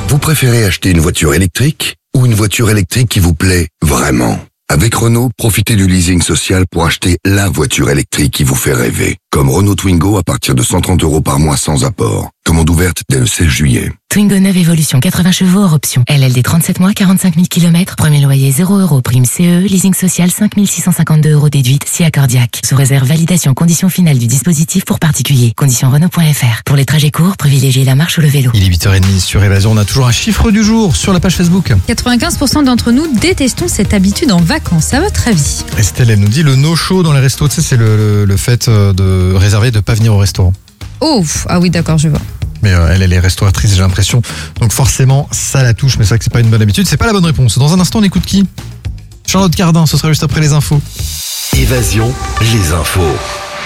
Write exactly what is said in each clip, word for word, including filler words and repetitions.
Vous préférez acheter une voiture électrique ou une voiture électrique qui vous plaît vraiment? Avec Renault, profitez du leasing social pour acheter la voiture électrique qui vous fait rêver. Comme Renault Twingo à partir de cent trente euros par mois sans apport. Commande ouverte dès le seize juillet. Twingo neuve Evolution quatre-vingts chevaux hors option. L L D trente-sept mois, quarante-cinq mille kilomètres. Premier loyer zéro euros. Prime C E E. Leasing social cinq mille six cent cinquante-deux euros déduite. Si accordiaque. Sous réserve validation condition finale du dispositif pour particulier. Condition Renault point F R. Pour les trajets courts, privilégiez la marche ou le vélo. Il est huit heures trente sur Évasion. On a toujours un chiffre du jour sur la page Facebook. quatre-vingt-quinze pour cent d'entre nous détestons cette habitude en vacances. À votre avis? Estelle, elle nous dit le no-show dans les restos. Tu sais, c'est le, le, le fait de réserver, de pas venir au restaurant. Oh, ah oui, d'accord, je vois. Mais euh, elle, elle est restauratrice, j'ai l'impression. Donc forcément, ça la touche, mais c'est vrai que c'est pas une bonne habitude. C'est pas la bonne réponse. Dans un instant, on écoute qui? Charlotte Cardin, ce sera juste après les infos. Évasion, les infos.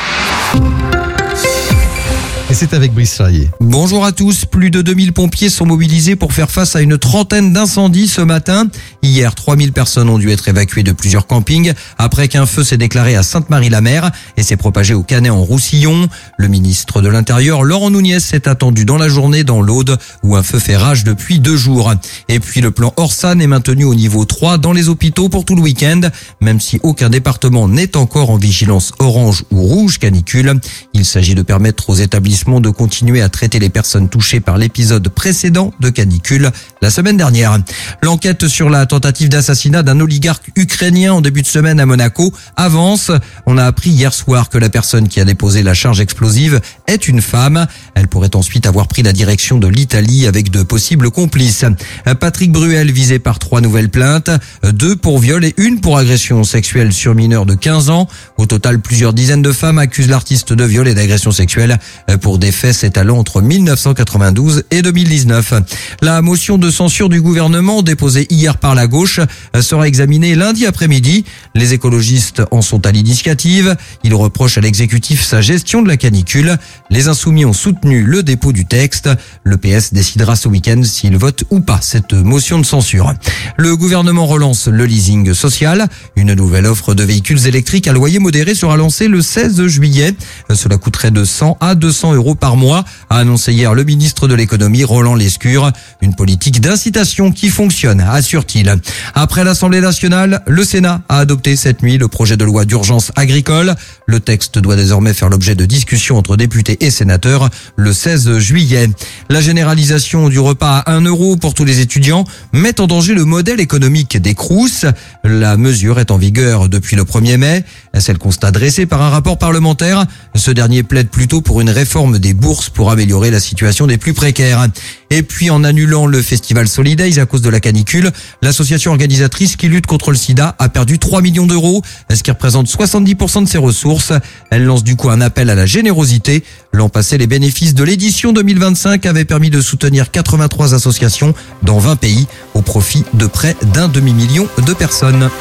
Et c'est avec Brice Charrier. Bonjour à tous. Plus de deux mille pompiers sont mobilisés pour faire face à une trentaine d'incendies ce matin. Hier, trois mille personnes ont dû être évacuées de plusieurs campings après qu'un feu s'est déclaré à Sainte-Marie-la-Mer et s'est propagé au Canet en Roussillon. Le ministre de l'Intérieur, Laurent Nunez, s'est attendu dans la journée dans l'Aude où un feu fait rage depuis deux jours. Et puis le plan Orsan est maintenu au niveau trois dans les hôpitaux pour tout le week-end, même si aucun département n'est encore en vigilance orange ou rouge canicule. Il s'agit de permettre aux établissements de continuer à traiter les personnes touchées par l'épisode précédent de canicule la semaine dernière. L'enquête sur la tentative d'assassinat d'un oligarque ukrainien en début de semaine à Monaco avance. On a appris hier soir que la personne qui a déposé la charge explosive est une femme. Elle pourrait ensuite avoir pris la direction de l'Italie avec de possibles complices. Patrick Bruel visé par trois nouvelles plaintes, deux pour viol et une pour agression sexuelle sur mineur de quinze ans. Au total, plusieurs dizaines de femmes accusent l'artiste de viol et d'agression sexuelle pour des faits s'étalant entre mille neuf cent quatre-vingt-douze et deux mille dix-neuf. La motion de censure du gouvernement déposée hier par la gauche sera examinée lundi après-midi. Les écologistes en sont à l'initiative. Ils reprochent à l'exécutif sa gestion de la canicule. Les insoumis ont soutenu le dépôt du texte. Le P S décidera ce week-end s'il vote ou pas cette motion de censure. Le gouvernement relance le leasing social. Une nouvelle offre de véhicules électriques à loyer modéré sera lancée le seize juillet. Cela coûterait de cent à deux cents euros par mois, a annoncé hier le ministre de l'économie Roland Lescure. Une politique d'incitation qui fonctionne, assure-t-il. Après l'Assemblée nationale, le Sénat a adopté cette nuit le projet de loi d'urgence agricole. Le texte doit désormais faire l'objet de discussions entre députés et sénateurs le seize juillet. La généralisation du repas à un euro pour tous les étudiants met en danger le modèle économique des Crous. La mesure est en vigueur depuis le premier mai. C'est le constat dressé par un rapport parlementaire. Ce dernier plaide plutôt pour une réforme des bourses pour améliorer la situation des plus précaires. Et puis en annulant le festival Solidays à cause de la canicule, l'association organisatrice qui lutte contre le sida a perdu trois millions d'euros, ce qui représente soixante-dix pour cent de ses ressources. Elle lance du coup un appel à la générosité. L'an passé, les bénéfices de l'édition deux mille vingt-cinq avaient permis de soutenir quatre-vingt-trois associations dans vingt pays au profit de près d'un demi-million de personnes.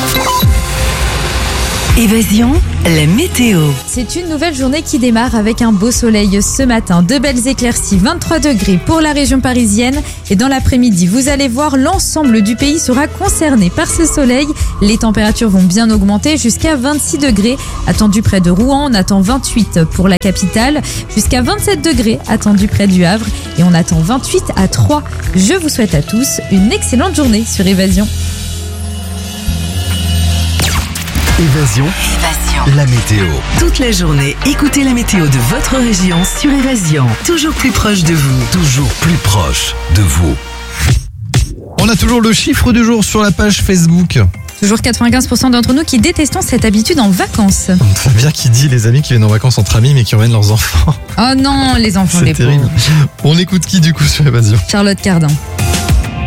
Évasion, la météo. C'est une nouvelle journée qui démarre avec un beau soleil ce matin. De belles éclaircies, vingt-trois degrés pour la région parisienne. Et dans l'après-midi, vous allez voir, l'ensemble du pays sera concerné par ce soleil. Les températures vont bien augmenter jusqu'à vingt-six degrés. Attendu près de Rouen, on attend vingt-huit pour la capitale. Jusqu'à vingt-sept degrés attendu près du Havre. Et on attend vingt-huit à Troyes. Je vous souhaite à tous une excellente journée sur Évasion. Évasion, Évasion. la météo. Toute la journée, écoutez la météo de votre région sur Évasion. Toujours plus proche de vous. Toujours plus proche de vous. On a toujours le chiffre du jour sur la page Facebook. Toujours quatre-vingt-quinze pour cent d'entre nous qui détestons cette habitude en vacances. Fabien qui dit les amis qui viennent en vacances entre amis mais qui emmènent leurs enfants. Oh non, les enfants, C'est les terrible. pauvres. On écoute qui du coup sur Évasion? Charlotte Cardin.